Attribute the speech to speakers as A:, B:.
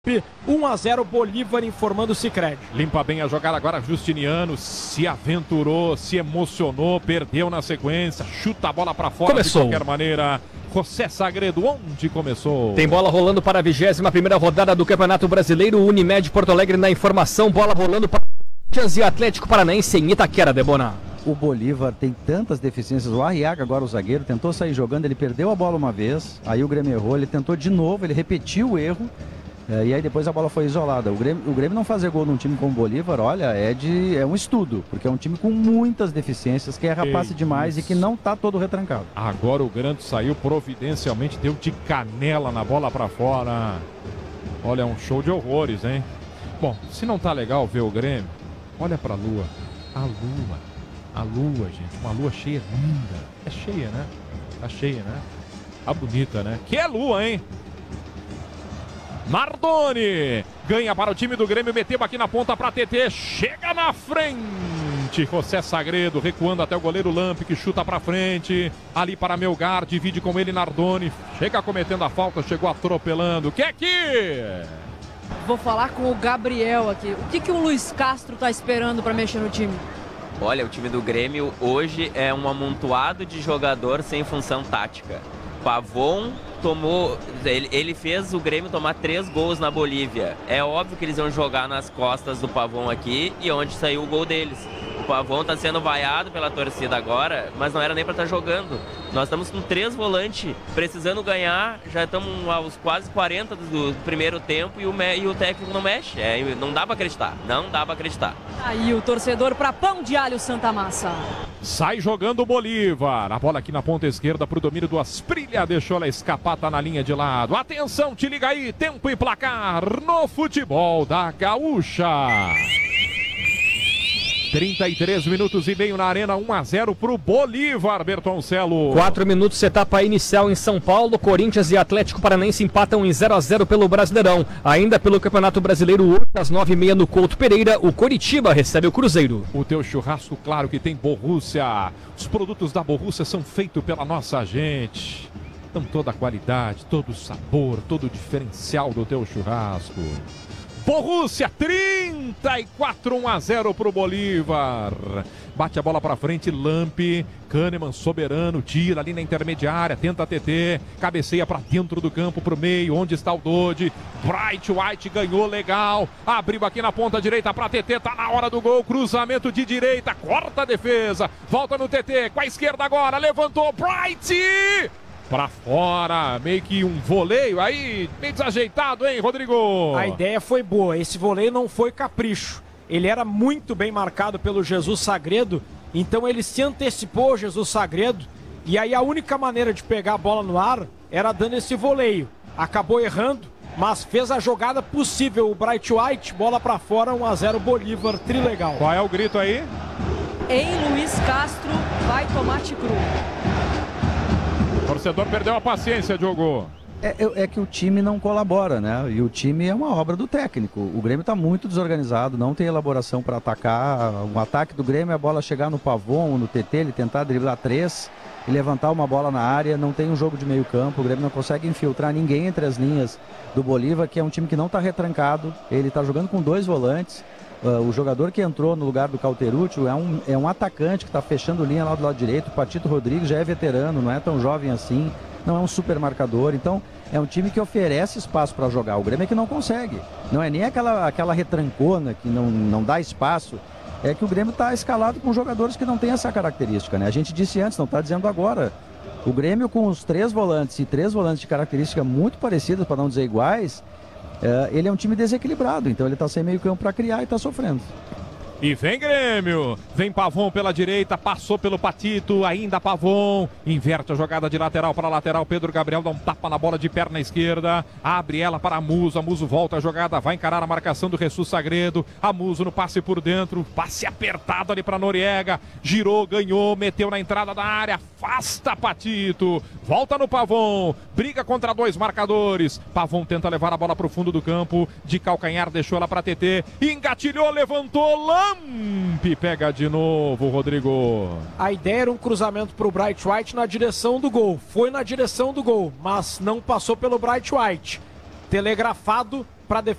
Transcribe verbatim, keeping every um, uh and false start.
A: um a zero Bolívar, informando o Sicredi.
B: Limpa bem a jogada agora, Justiniano se aventurou, se emocionou, perdeu na sequência, chuta a bola pra fora.
C: Começou.
B: De qualquer maneira. José Sagredo, onde começou?
C: Tem bola rolando para a vigésima primeira rodada do Campeonato Brasileiro. Unimed Porto Alegre na informação, bola rolando para Corinthians e Atlético Paranaense em Itaquera, Debona.
D: O Bolívar tem tantas deficiências. O Arriaga, agora o zagueiro, tentou sair jogando, ele perdeu a bola uma vez, aí o Grêmio errou, ele tentou de novo, ele repetiu o erro. É, e aí depois a bola foi isolada. O Grêmio, o Grêmio não fazer gol num time como o Bolívar, olha, é, de, é um estudo, porque é um time com muitas deficiências, que erra passe demais e que não tá todo retrancado.
B: Agora o Grande saiu providencialmente, deu de canela na bola pra fora. Olha, é um show de horrores, hein? Bom, se não tá legal ver o Grêmio, olha pra lua. A lua, a lua, gente, uma lua cheia, linda. É cheia, né? Tá cheia, né? Tá bonita, né? Que é lua, hein? Nardoni ganha para o time do Grêmio, meteu aqui na ponta para T T, chega na frente, José Sagredo recuando até o goleiro Lampe, que chuta para frente, ali para Melgar, divide com ele Nardoni, chega cometendo a falta, chegou atropelando, que é que?
E: Vou falar com o Gabriel aqui, o que, que o Luiz Castro tá esperando para mexer no time?
F: Olha, o time do Grêmio hoje é um amontoado de jogador sem função tática. Pavon tomou, ele, ele fez o Grêmio tomar três gols na Bolívia. É óbvio que eles vão jogar nas costas do Pavon aqui e onde saiu o gol deles. O Pavon está sendo vaiado pela torcida agora, mas não era nem para estar jogando. Nós estamos com três volantes, precisando ganhar, já estamos aos quase quarenta do primeiro tempo e o, me, e o técnico não mexe. É, não dá para acreditar, não dá para acreditar.
E: Aí o torcedor para Pão de Alho Santa Massa.
B: Sai jogando o Bolívar. A bola aqui na ponta esquerda para o domínio do Asprilha. Deixou ela escapar, tá na linha de lado. Atenção, te liga aí. Tempo e placar no futebol da Gaúcha. trinta e três minutos e meio na arena, um a zero pro Bolívar, Bertoncelo.
C: Quatro minutos, etapa inicial em São Paulo. Corinthians e Atlético Paranaense empatam em zero a zero pelo Brasileirão. Ainda pelo Campeonato Brasileiro, hoje às nove e meia no Couto Pereira, o Coritiba recebe o Cruzeiro.
B: O teu churrasco, claro que tem Borrússia. Os produtos da Borrússia são feitos pela nossa gente. Então toda a qualidade, todo o sabor, todo o diferencial do teu churrasco. Borrússia, trinta e quatro, um a zero pro Bolívar. Bate a bola pra frente, Lampe, Kahneman soberano, tira ali na intermediária, tenta a T T, cabeceia pra dentro do campo, pro meio, onde está o Dodi. Bright White ganhou legal, abriu aqui na ponta direita pra T T, tá na hora do gol, cruzamento de direita, corta a defesa, volta no T T, com a esquerda agora, levantou, Bright! Pra fora, meio que um voleio aí, meio desajeitado, hein, Rodrigo?
A: A ideia foi boa, esse voleio não foi capricho. Ele era muito bem marcado pelo Jesus Sagredo, então ele se antecipou, Jesus Sagredo, e aí a única maneira de pegar a bola no ar era dando esse voleio. Acabou errando, mas fez a jogada possível. O Bright White, bola pra fora, um a zero Bolívar, trilegal.
B: Qual é o grito aí?
E: Em Luiz Castro, vai tomate cru.
B: O torcedor perdeu a paciência, Diogo.
D: É, é, é que o time não colabora, né? E o time é uma obra do técnico. O Grêmio está muito desorganizado, não tem elaboração para atacar. Um ataque do Grêmio é a bola chegar no Pavon, no T T, ele tentar driblar três e levantar uma bola na área. Não tem um jogo de meio campo. O Grêmio não consegue infiltrar ninguém entre as linhas do Bolívar, que é um time que não está retrancado. Ele está jogando com dois volantes. Uh, o jogador que entrou no lugar do Cauterucci é um, é um atacante que está fechando linha lá do lado direito. O Patito Rodrigues já é veterano, não é tão jovem assim, não é um super marcador. Então é um time que oferece espaço para jogar. O Grêmio é que não consegue. Não é nem aquela, aquela retrancona que não, não dá espaço. É que o Grêmio está escalado com jogadores que não têm essa característica, né? A gente disse antes, não está dizendo agora. O Grêmio com os três volantes e três volantes de característica muito parecidas, para não dizer iguais, é, ele é um time desequilibrado, então ele está sem meio campo para criar e está sofrendo.
B: E vem Grêmio, vem Pavon pela direita, passou pelo Patito, ainda Pavon, inverte a jogada de lateral para lateral, Pedro Gabriel dá um tapa na bola de perna esquerda, abre ela para Muso, a Muso volta a jogada, vai encarar a marcação do Jesus Sagredo, a Muso no passe por dentro, passe apertado ali para Noriega, girou, ganhou, meteu na entrada da área, afasta Patito, volta no Pavon, briga contra dois marcadores, Pavon tenta levar a bola para o fundo do campo, de calcanhar deixou ela para T T, engatilhou, levantou, Lampe pega de novo, Rodrigo.
A: A ideia era um cruzamento para o Bright White na direção do gol. Foi na direção do gol, mas não passou pelo Bright White. telegrafado para